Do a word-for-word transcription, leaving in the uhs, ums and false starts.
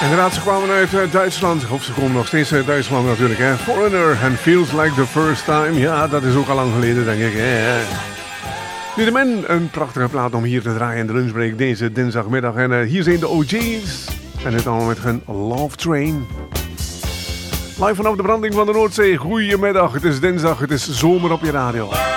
Inderdaad, ze kwamen uit uh, Duitsland. Of ze komen nog steeds uit Duitsland natuurlijk. Hè. Foreigner and Feels Like the First Time. Ja, dat is ook al lang geleden, denk ik. Hè. Nu de men, een prachtige plaat om hier te draaien in de lunchbreak deze dinsdagmiddag. En uh, hier zijn de O G's. En dit allemaal met hun Love Train. Live vanaf de branding van de Noordzee. Goedemiddag, het is dinsdag, het is zomer op je radio.